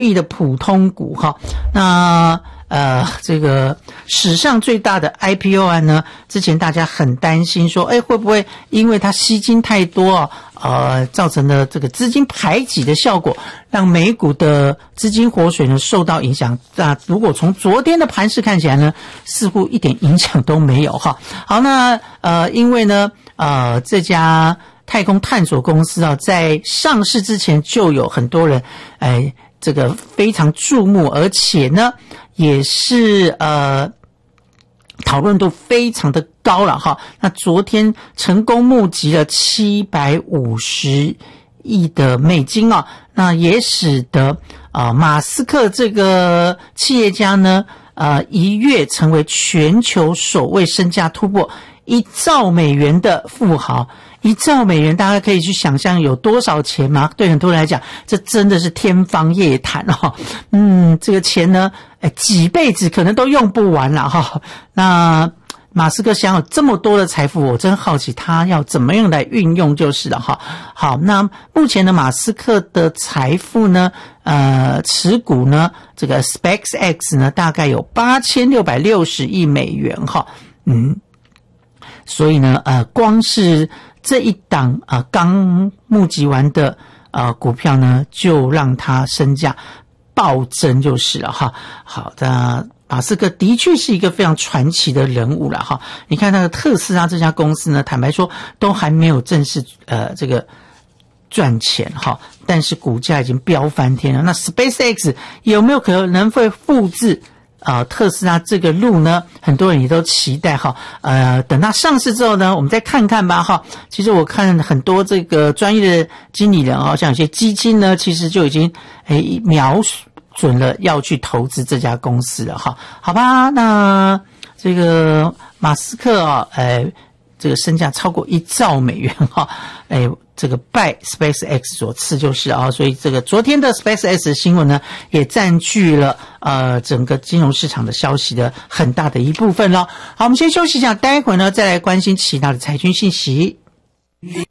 亿的普通股哈，那这个史上最大的 IPO 案呢，之前大家很担心说，会不会因为它吸金太多造成了这个资金排挤的效果，让美股的资金活水呢受到影响。那如果从昨天的盘势看起来呢，似乎一点影响都没有哈。好，那因为呢这家太空探索公司在上市之前就有很多人这个非常注目，而且呢也是讨论度非常的高了哈。那昨天成功募集了750亿的美金那也使得马斯克这个企业家呢一跃成为全球首位身价突破1兆美元的富豪。1兆美元，大家可以去想象有多少钱吗？对很多人来讲，这真的是天方夜谭这个钱呢，几辈子可能都用不完了哈。那马斯克享有这么多的财富，我真好奇他要怎么样来运用就是了哈。好，那目前的马斯克的财富呢，持股呢，这个 SpaceX 呢，大概有8660亿美元哈。所以呢，光是这一档刚募集完的股票呢，就让它身价暴增就是了哈。好的，马斯克的确是一个非常传奇的人物了哈。你看那个特斯拉这家公司呢，坦白说都还没有正式这个赚钱哈，但是股价已经飙翻天了。那 SpaceX 有没有可能会复制特斯拉这个路呢？很多人也都期待哈。等它上市之后呢，我们再看看吧哈。其实我看很多这个专业的经理人像有些基金呢，其实就已经瞄准了要去投资这家公司了哈。好吧，那这个马斯克这个身价超过1兆美元哈，这个拜 SpaceX 所赐就是所以这个昨天的 SpaceX 的新闻呢，也占据了整个金融市场的消息的很大的一部分咯。好，我们先休息一下，待会呢再来关心其他的财经信息。